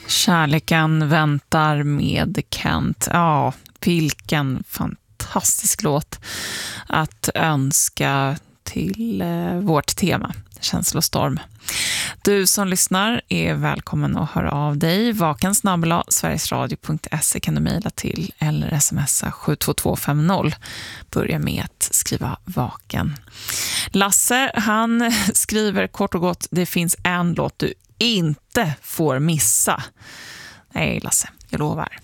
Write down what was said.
Kärleken väntar med Kent. Ja, vilken fantastisk låt att önska till vårt tema, känslostorm. Du som lyssnar är välkommen att höra av dig. vaken@sverigesradio.se kan du mejla till eller smsa 72250. Börja med att skriva vaken. Lasse, han skriver kort och gott: det finns en låt du inte får missa. Nej, Lasse, jag lovar.